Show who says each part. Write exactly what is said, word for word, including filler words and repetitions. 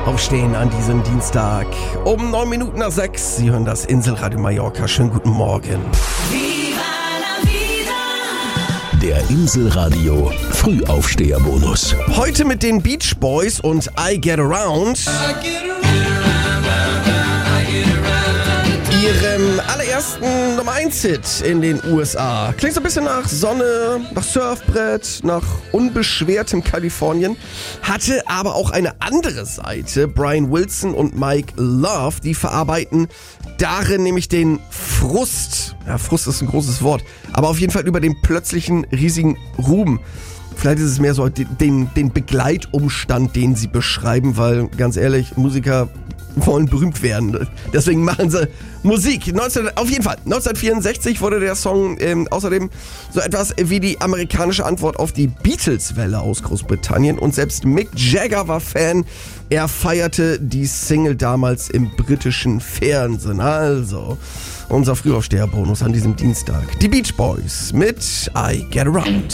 Speaker 1: Aufstehen an diesem Dienstag um neun Minuten nach sechs. Sie hören das Inselradio Mallorca. Schönen guten Morgen.
Speaker 2: Der Inselradio Frühaufsteherbonus.
Speaker 1: Heute mit den Beach Boys und I Get Around. Ihrem allerersten Nummer eins Hit in den U S A. Klingt so ein bisschen nach Sonne, nach Surfbrett, nach unbeschwertem Kalifornien. Hatte aber auch eine andere Seite. Brian Wilson und Mike Love, die verarbeiten darin nämlich den Frust. Ja, Frust ist ein großes Wort. Aber auf jeden Fall über den plötzlichen riesigen Ruhm. Vielleicht ist es mehr so den, den Begleitumstand, den sie beschreiben, weil ganz ehrlich, Musiker wollen berühmt werden. Deswegen machen sie Musik. neunzehn, auf jeden Fall. neunzehnhundertvierundsechzig wurde der Song ähm, außerdem so etwas wie die amerikanische Antwort auf die Beatles-Welle aus Großbritannien. Und selbst Mick Jagger war Fan. Er feierte die Single damals im britischen Fernsehen. Also, unser Frühaufsteher-Bonus an diesem Dienstag. Die Beach Boys mit I Get Around.